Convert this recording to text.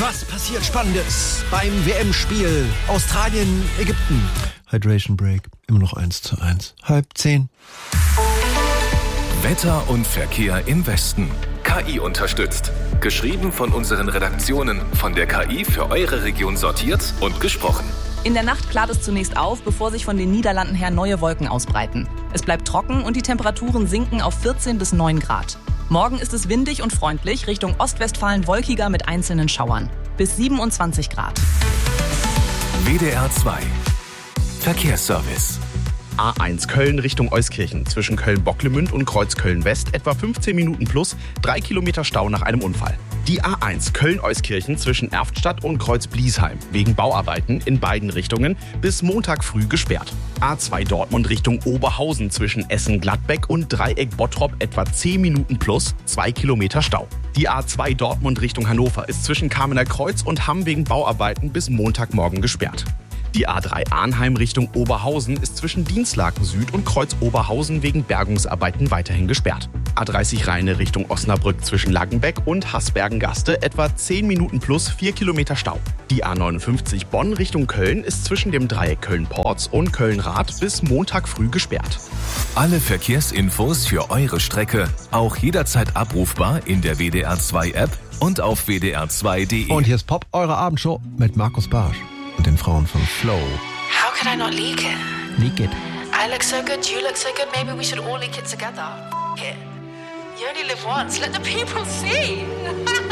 Was passiert Spannendes beim WM-Spiel Australien-Ägypten? Hydration Break, immer noch 1:1. 9:30. Wetter und Verkehr im Westen. KI unterstützt. Geschrieben von unseren Redaktionen, von der KI für eure Region sortiert und gesprochen. In der Nacht klart es zunächst auf, bevor sich von den Niederlanden her neue Wolken ausbreiten. Es bleibt trocken und die Temperaturen sinken auf 14 bis 9 Grad. Morgen ist es windig und freundlich, Richtung Ostwestfalen wolkiger mit einzelnen Schauern. Bis 27 Grad. WDR 2 Verkehrsservice. A1 Köln Richtung Euskirchen zwischen Köln-Bocklemünd und Kreuz Köln-West etwa 15 Minuten plus 3 Kilometer Stau nach einem Unfall. Die A1 Köln-Euskirchen zwischen Erftstadt und Kreuz-Bliesheim wegen Bauarbeiten in beiden Richtungen bis Montag früh gesperrt. A2 Dortmund Richtung Oberhausen zwischen Essen-Gladbeck und Dreieck Bottrop etwa 10 Minuten plus 2 Kilometer Stau. Die A2 Dortmund Richtung Hannover ist zwischen Kamener Kreuz und Hamm wegen Bauarbeiten bis Montagmorgen gesperrt. Die A3 Arnheim Richtung Oberhausen ist zwischen Dienstlaken Süd und Kreuz Oberhausen wegen Bergungsarbeiten weiterhin gesperrt. A30 Rheine Richtung Osnabrück zwischen Laggenbeck und Haßbergen-Gaste etwa 10 Minuten plus 4 Kilometer Stau. Die A59 Bonn Richtung Köln ist zwischen dem Dreieck Köln-Porz und Köln-Rath bis Montag früh gesperrt. Alle Verkehrsinfos für eure Strecke auch jederzeit abrufbar in der WDR 2 App und auf wdr2.de. Und hier ist Pop, eure Abendshow mit Markus Barsch und den Frauen von Flow. How could I not leak it? Leak it. I look so good, you look so good, maybe we should all leak it together. It. You only live once, let the people see.